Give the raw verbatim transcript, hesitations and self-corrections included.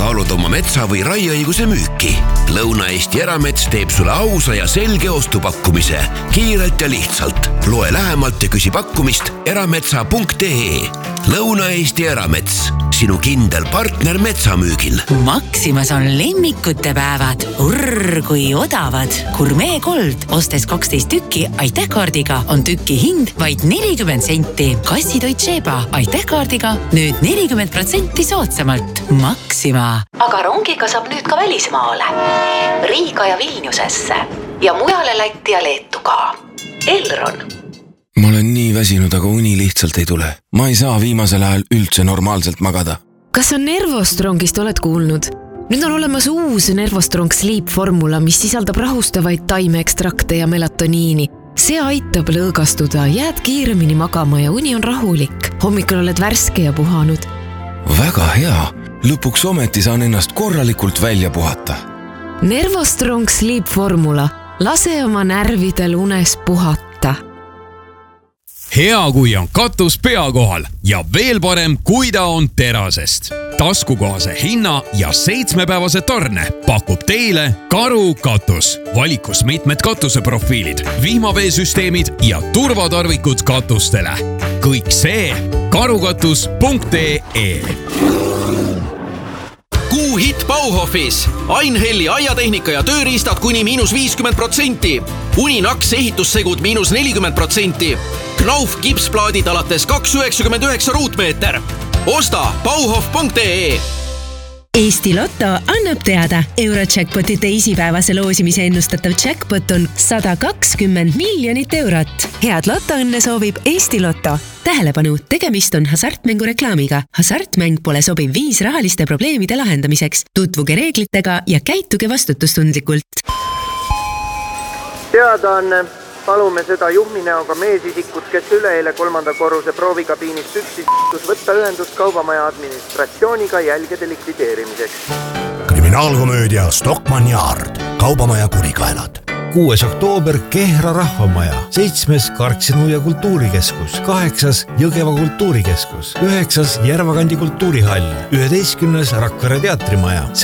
kaalud oma metsa või raieõiguse müüki? Lõuna-Eesti Eramets teeb sulle ausa ja selge ostupakkumise. Kiirelt ja lihtsalt. Loe lähemalt ja küsi pakkumist erametsa punkt ee. Lõuna-Eesti Eramets. Sinu kindel partner metsamüügil. Maximas on lemmikute päevad. Urr, kui odavad. Gourmet Gold. Ostes kaksteist tükki aitähkaardiga on tükki hind vaid nelikümmend senti. Kassitoit Sheba aitähkaardiga nüüd nelikümmend protsenti soodsamalt. Maxima. Aga rongiga saab nüüd ka välismaale. Riiga ja Vilniusesse. Ja mujale Lätti ja Leetu ka. Elron. Ma olen nii väsinud, aga uni lihtsalt ei tule. Ma ei saa viimasel ajal üldse normaalselt magada. Kas on Nervostrongist oled kuulnud? Nüüd on olemas uus Nervostrong Sleep formula, mis sisaldab rahustavaid taimeekstrakte ja melatoniini. See aitab lõõgastuda, jääd kiiremini magama ja uni on rahulik. Hommikul oled värske ja puhanud. Väga hea. Lõpuks ometi saan ennast korralikult välja puhata. Nervostrong Sleep formula. Lase oma närvidel unes puhata. Hea, kui on katus pea kohal ja veel parem, kui ta on terasest. Taskukohase hinna ja seitsmepäevase tarne pakub teile Karu katus. Valikus mitmed katuseprofiilid, vihmaveesüsteemid ja turvatarvikud katustele. Kõik see karukatus punkt ee. Kuu hit Bauhofis. Ainhelli aiatehnika ja tööriistad kuni miinus viiskümmend protsenti. Uninaks ehitussegud miinus nelikümmend protsenti. Knauf kipsplaadid alates kaks üheksakümmend üheksa ruutmeeter. Osta bauhof punkt ee. Eesti Lotto annab teada. Eurojackpoti teisipäevase loosimise ennustatav jackpot on sada kakskümmend miljonit eurot. Head lotoõnne soovib Eesti Lotto. Tähelepanu, tegemist on hasartmängu reklaamiga. Hasartmäng pole sobiv viis rahaliste probleemide lahendamiseks. Tutvuge reeglitega ja käituge vastutustundlikult. Teadaanne. Palume seda juhminäoga meesisikut, kes üleeile kolmanda korruse proovikabiinist üksi s**tus võtta ühendust kaubamaja administratsiooniga jälgede likvideerimiseks. Kriminaalkomöödia Stockmann Yard. Kaubamaja kurikaelad. kuues oktoober Kehra rahvamaja, seitsmes Karksinu ja kultuurikeskus, kaheksas Jõgeva kultuurikeskus, üheksas Järvakandi kultuurihall, üheteistkümnes Rakkare teatrimaja.